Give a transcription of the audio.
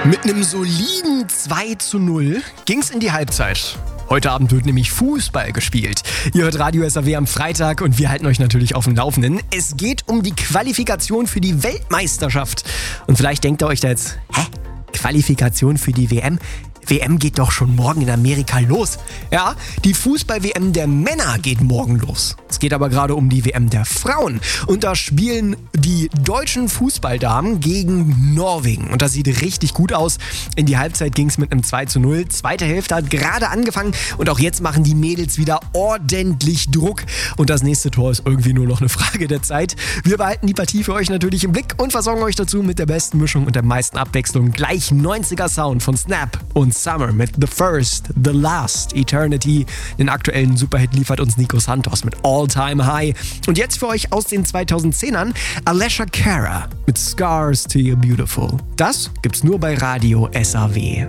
Mit einem soliden 2:0 ging's in die Halbzeit. Heute Abend wird nämlich Fußball gespielt. Ihr hört Radio SAW am Freitag und wir halten euch natürlich auf dem Laufenden. Es geht um die Qualifikation für die Weltmeisterschaft. Und vielleicht denkt ihr euch da jetzt, Qualifikation für die WM? WM geht doch schon morgen in Amerika los. Ja, die Fußball-WM der Männer geht morgen los. Es geht aber gerade um die WM der Frauen. Und da spielen die deutschen Fußballdamen gegen Norwegen. Und das sieht richtig gut aus. In die Halbzeit ging es mit einem 2:0. Zweite Hälfte hat gerade angefangen. Und auch jetzt machen die Mädels wieder ordentlich Druck. Und das nächste Tor ist irgendwie nur noch eine Frage der Zeit. Wir behalten die Partie für euch natürlich im Blick und versorgen euch dazu mit der besten Mischung und der meisten Abwechslung. Gleich 90er Sound von Snap und Summer mit The First, The Last, Eternity. Den aktuellen Superhit liefert uns Nico Santos mit All Time High. Und jetzt für euch aus den 2010ern Alessia Cara mit Scars to You Beautiful. Das gibt's nur bei Radio SAW.